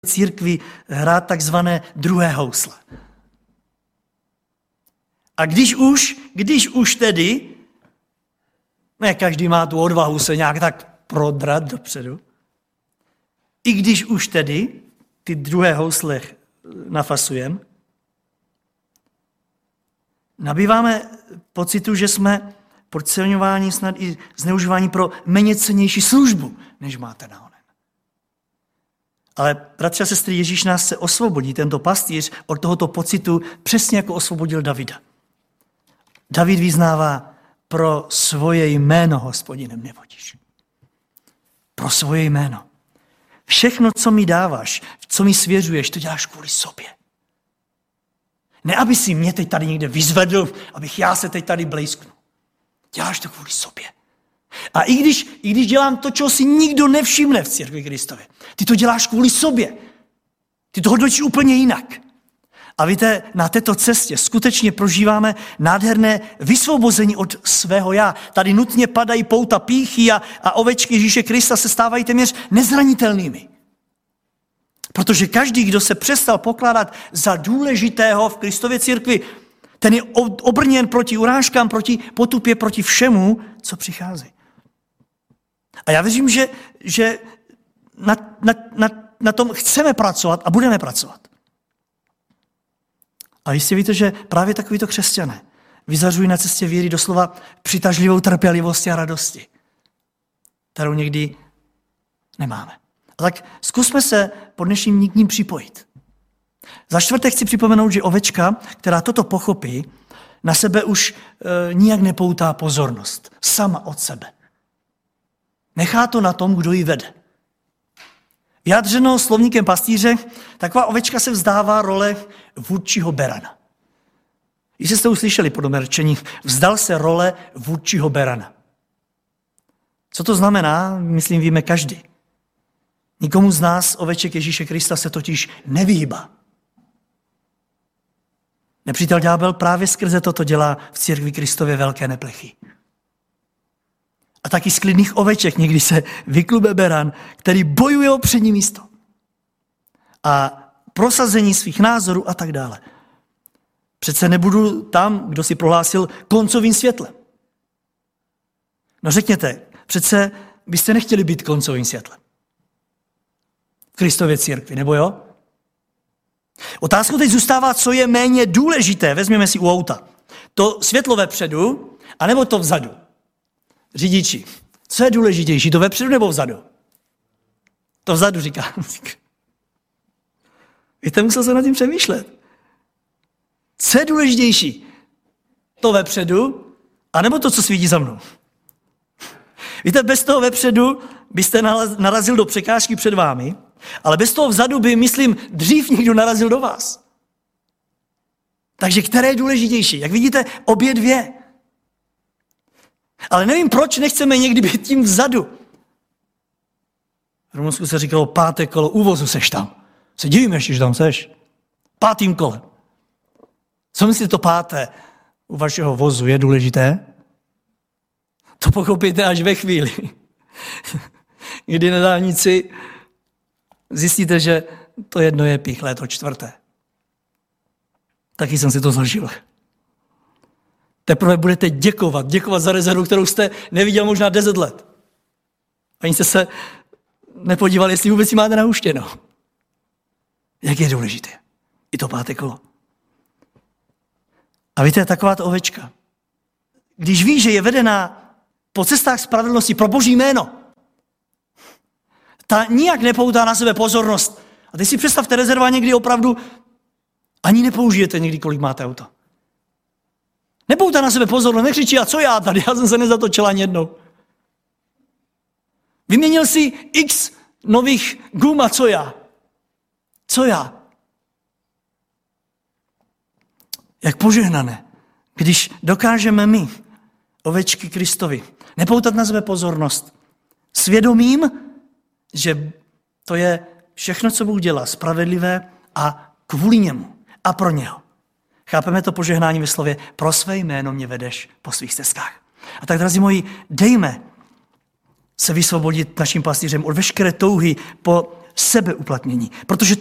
církvi hrát takzvané druhé housle. A když už tedy, ne každý má tu odvahu se nějak tak prodrat dopředu, i když už tedy ty druhé housle nafasujeme, nabýváme pocitu, že jsme podceňováni, snad i zneužíváni pro méně cennější službu, než máte na onen. Ale bratři a sestry, Ježíš nás chce osvobodit, tento pastýř, od tohoto pocitu, přesně jako osvobodil Davida. David vyznává, pro svoje jméno, Hospodine, mě vodíš. Pro svoje jméno. Všechno, co mi dáváš, co mi svěřuješ, to děláš kvůli sobě. Ne, aby si mě teď tady někde vyzvedl, abych já se teď tady blejsknul. Děláš to kvůli sobě. A i když dělám to, čeho si nikdo nevšimne v církvi Kristově, ty to děláš kvůli sobě. Ty to hodnotíš úplně jinak. A víte, na této cestě skutečně prožíváme nádherné vysvobození od svého já. Tady nutně padají pouta pýchy a ovečky Ježíše Krista se stávají téměř nezranitelnými. Protože každý, kdo se přestal pokládat za důležitého v Kristově církvi, ten je obrněn proti urážkám, proti potupě, proti všemu, co přichází. A já věřím, že na tom chceme pracovat a budeme pracovat. A jistě víte, že právě takovýto křesťané vyzařují na cestě víry doslova přitažlivou trpělivosti a radosti, kterou někdy nemáme. A tak zkusme se po dnešním dní k ním připojit. Za čtvrté chci připomenout, že ovečka, která toto pochopí, na sebe už nijak nepoutá pozornost. Sama od sebe. Nechá to na tom, kdo ji vede. Vyjádřeno slovníkem pastýře, taková ovečka se vzdává role vůdčího berana. Jestli jste uslyšeli podobné řečení, vzdal se role vůdčího berana. Co to znamená, myslím, víme každý. Nikomu z nás, oveček Ježíše Krista, se totiž nevyhýbá. Nepřítel ďábel právě skrze toto dělá v církvi Kristově velké neplechy. A taky z klidných oveček někdy se vyklube beran, který bojuje o přední místo. A prosazení svých názorů a tak dále. Přece nebudu tam, kdo si prohlásil koncovým světlem. No řekněte, přece byste nechtěli být koncovým světlem. V Kristově církvi, nebo jo? Otázkou teď zůstává, co je méně důležité. Vezměme si u auta. To světlo vepředu, anebo to vzadu. Řidiči. Co je důležitější, to vepředu nebo vzadu? To vzadu, říká. Víte, musel jsem nad tím přemýšlet. Co je důležitější? To vepředu, anebo to, co svítí za mnou? Víte, bez toho vepředu byste narazil do překážky před vámi, ale bez toho vzadu by, myslím, dřív někdo narazil do vás. Takže které je důležitější? Jak vidíte, obě dvě. Ale nevím, proč nechceme někdy být tím vzadu. V Rumunsku se říkalo 5. kolo úvozu, seš tam. Se divím ještě, že tam seš. 5. kolem. Co myslíte, to 5. u vašeho vozu je důležité? To pochopíte až ve chvíli, kdy na dálnici zjistíte, že to jedno je pichlé, to 4. Taky jsem si to zažil. Teprve budete děkovat za rezervu, kterou jste neviděl možná 10 let. Ani jste se nepodívali, jestli vůbec ji máte nahuštěno. Jak je důležité. I to 5. kolo. A víte, taková ta ovečka, když ví, že je vedená po cestách spravedlnosti pro Boží jméno, ta nijak nepoutá na sebe pozornost. A teď si představte rezervá někdy opravdu ani nepoužijete někdy, kolik máte auto. Nepoutá na sebe pozornost, nekřičí, a co já tady, já jsem se nezatočil ani jednou. Vyměnil si x nových gum a co já? Co já? Jak požehnané, když dokážeme my, ovečky Kristovi, nepoutat na sebe pozornost, svědomím, že to je všechno, co Bůh dělá, spravedlivé a kvůli němu a pro něho. Chápeme to požehnání ve slově, pro své jméno mě vedeš po svých cestách. A tak, drazí moji, dejme se vysvobodit naším pastýřem od veškeré touhy po sebeuplatnění. Protože